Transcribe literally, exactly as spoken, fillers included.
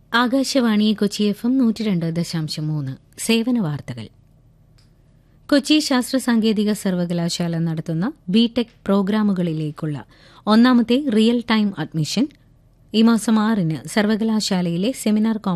Akashvani Kochi F M നൂറ്റി രണ്ട് ദശാംശം മൂന്ന് സേവന വാർത്തകൾ. കൊച്ചി ശാസ്ത്ര സാങ്കേതിക സർവകലാശാല നടത്തുന്ന ബിടെക് പ്രോഗ്രാമുകളിലേക്കുള്ള ഒന്നാമത്തെ റിയൽ ടൈം അഡ്മിഷൻ ഈ മാസം ആറിന് സർവകലാശാലയിലെ സെമിനാർ